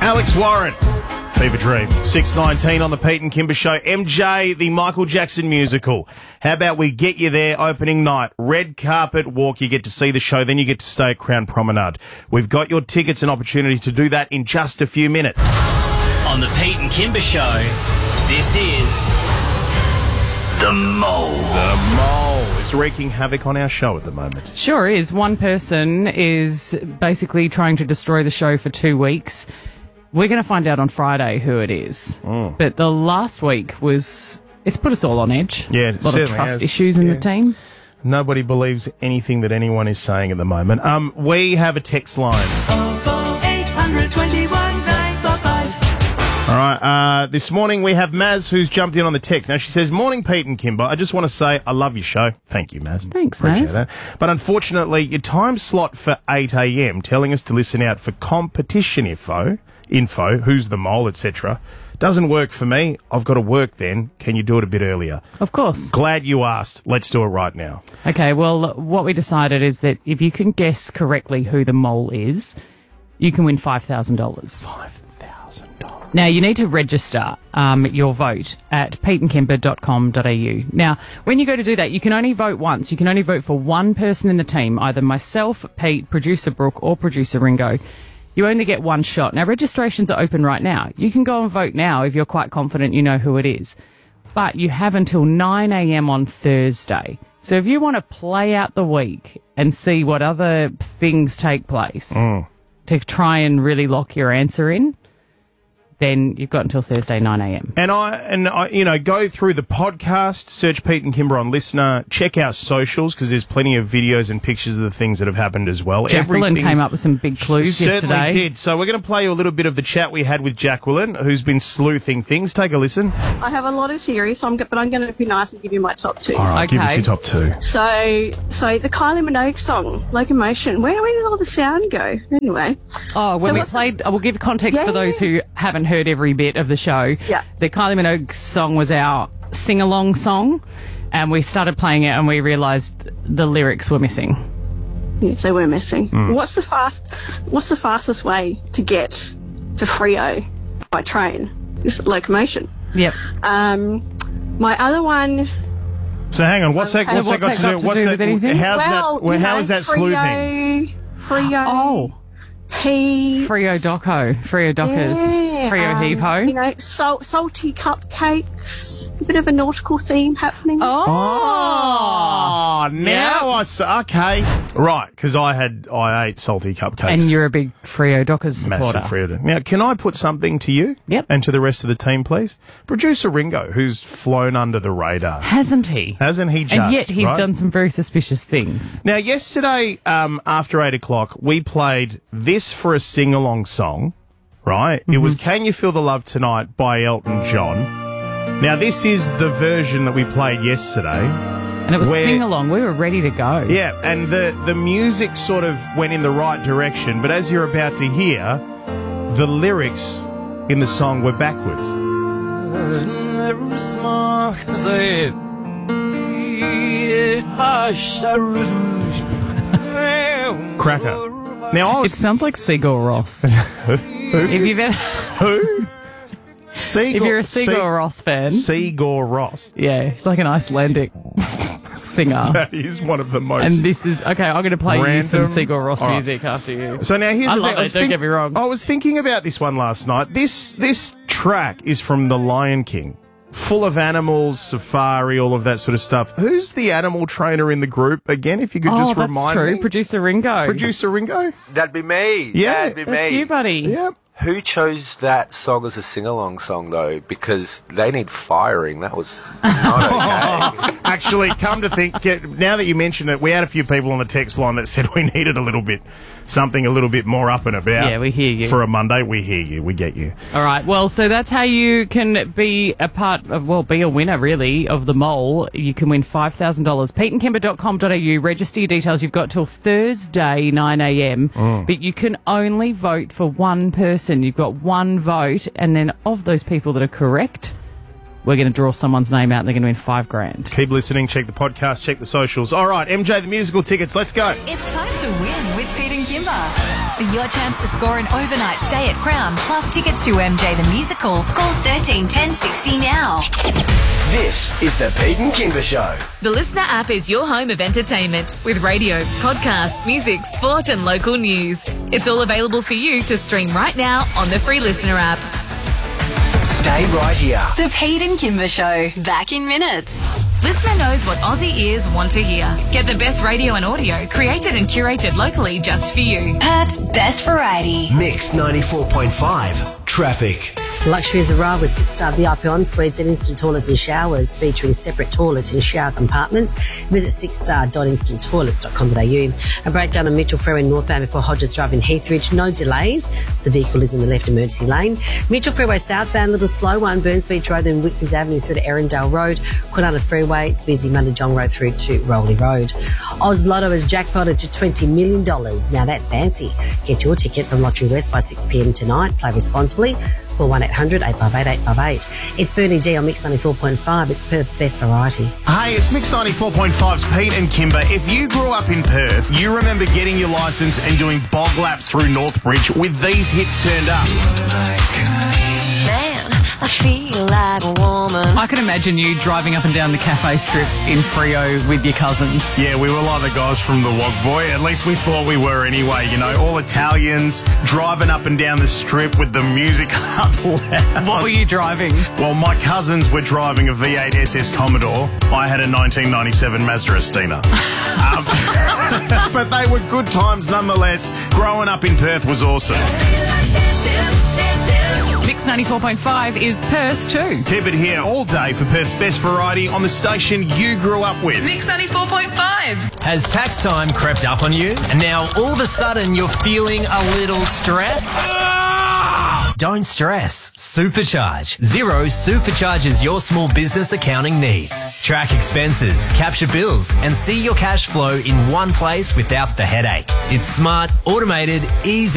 Alex Warren, Fever Dream, 6:19 on the Pete and Kimber Show. MJ, the Michael Jackson musical. How about we get you there opening night? Red carpet walk, you get to see the show, then you get to stay at Crown Promenade. We've got your tickets and opportunity to do that in just a few minutes. On the Pete and Kimber Show, this is The Mole. The Mole is wreaking havoc on our show at the moment. Sure is. One person is basically trying to destroy the show for 2 weeks. We're going to find out on Friday who it is. But the last week it's put us all on edge. Yeah, a lot of trust issues in the team. Nobody believes anything that anyone is saying at the moment. We have a text line. 800 21 955. All right, this morning we have Maz who's jumped in on the text. Now she says, "Morning Pete and Kimber, I just want to say I love your show." Thank you, Maz. Thanks, Appreciate Maz. that. But unfortunately, your time slot for 8 a.m, telling us to listen out for competition info, who's the mole, etc., doesn't work for me. I've got to work then. Can you do it a bit earlier? Of course. Glad you asked. Let's do it right now. Okay, well, what we decided is that if you can guess correctly who the mole is, you can win $5,000. $5,000. Now, you need to register your vote at peteandkimber.com.au. Now, when you go to do that, you can only vote once. You can only vote for one person in the team, either myself, Pete, producer Brooke, or producer Ringo. You only get one shot. Now, registrations are open right now. You can go and vote now if you're quite confident you know who it is. But you have until 9 a.m. on Thursday. So if you want to play out the week and see what other things take place to try and really lock your answer in, then you've got until Thursday, 9 a.m. And I, go through the podcast, search Pete and Kimber on Listener, check our socials because there's plenty of videos and pictures of the things that have happened as well. Jacqueline came up with some big clues certainly yesterday. Did. So we're going to play you a little bit of the chat we had with Jacqueline, who's been sleuthing things. Take a listen. I have a lot of series, but I'm going to be nice and give you my top two. All right, give us Okay. your top two. So the Kylie Minogue song, Locomotion, where did all the sound go? Anyway. Oh, when So we what's played, I will give context for Yeah. those who haven't heard every bit of the show. Yeah. The Kylie Minogue song was our sing-along song, and we started playing it and we realised the lyrics were missing. Yes, they were missing. What's the fastest way to get to Freo by train? Is Locomotion. Yep. My other one... So hang on, what's that got to do? with anything? How is that sleuthing? Freo. Oh, Freo Dockers. Yeah, Freo Heave Ho. Salty cupcakes. A bit of a nautical theme happening. Oh, now I see. Okay. Right, because I ate salty cupcakes. And you're a big Freo Dockers supporter. Massive Freo. Now, can I put something to you? Yep. And to the rest of the team, please? Producer Ringo, who's flown under the radar. Hasn't he? Hasn't he just? And yet he's right? done some very suspicious things. Now, yesterday, after 8 o'clock, we played this for a sing-along song, right? It was Can You Feel the Love Tonight by Elton John. Now, this is the version that we played yesterday. And it was sing-along. We were ready to go. Yeah, and the music sort of went in the right direction, but as you're about to hear, the lyrics in the song were backwards. Cracker. Now, It sounds like Seagull Ross. If you've ever... Who? If you're a Seagull Ross fan. Seagull Ross. Yeah, he's like an Icelandic singer. That is one of the most... And this is... Okay, I'm going to play you some Random- Seagull Ross All right. music after you. So now here's I the love thing. it, don't get me wrong. I was thinking about this one last night. This track is from The Lion King. Full of animals, safari, all of that sort of stuff. Who's the animal trainer in the group again? If you could just that's remind true. me. Producer Ringo. Producer Ringo? That'd be me. Yeah, That'd be That's me. you, buddy. Yep. Who chose that song as a sing-along song, though? Because they need firing. That was not okay. Actually, come to think, now that you mention it, we had a few people on the text line that said we needed something a little bit more up and about. Yeah, we hear you. For a Monday, we hear you. We get you. All right. Well, so that's how you can be a part of, be a winner, really, of the mole. You can win $5,000. peteandkimber.com.au. Register your details. You've got till Thursday, 9 a.m. But you can only vote for one person. You've got one vote. And then of those people that are correct, we're going to draw someone's name out and they're going to win $5,000. Keep listening. Check the podcast. Check the socials. All right, MJ, the musical tickets. Let's go. It's time to win with Pete and Kimber. For your chance to score an overnight stay at Crown, plus tickets to MJ the Musical, call 13 10 60 now. This is the Pete and Kimber Show. The Listener app is your home of entertainment with radio, podcast, music, sport and local news. It's all available for you to stream right now on the free Listener app. Stay right here. The Pete and Kimber Show, back in minutes. Listener knows what Aussie ears want to hear. Get the best radio and audio created and curated locally just for you. Perth's best variety. Mix 94.5. Traffic. Luxury has arrived with 6-star VIP en-suites and instant toilets and showers featuring separate toilets and shower compartments. Visit 6star.instanttoilets.com.au. A breakdown on Mitchell Freeway northbound before Hodges Drive in Heathridge. No delays. The vehicle is in the left emergency lane. Mitchell Freeway southbound, little slow one, Burns Beach Road, then Whitby's Avenue through to Erindale Road. Quinana Freeway, it's busy Mundijong Road through to Rowley Road. Oz Lotto has jackpotted to $20 million. Now that's fancy. Get your ticket from Lottery West by 6 p.m. tonight. Play responsibly. Call 1-800-858-858. It's Bernie D on Mix 94.5. It's Perth's best variety. Hey, it's Mix 94.5's Pete and Kimber. If you grew up in Perth, you remember getting your licence and doing bog laps through Northbridge with these hits turned up. Man, I feel like a woman. I can imagine you driving up and down the cafe strip in Freo with your cousins. Yeah, we were like the guys from the Wog Boy. At least we thought we were anyway. You know, all Italians driving up and down the strip with the music up loud. What were you driving? Well, my cousins were driving a V8 SS Commodore. I had a 1997 Mazda Estina. But they were good times nonetheless. Growing up in Perth was awesome. Mix 94.5 is Perth too. Keep it here all day for Perth's best variety on the station you grew up with. Mix 94.5. Has tax time crept up on you? And now all of a sudden you're feeling a little stressed? Don't stress. Supercharge. Xero supercharges your small business accounting needs. Track expenses, capture bills, and see your cash flow in one place without the headache. It's smart, automated, easy.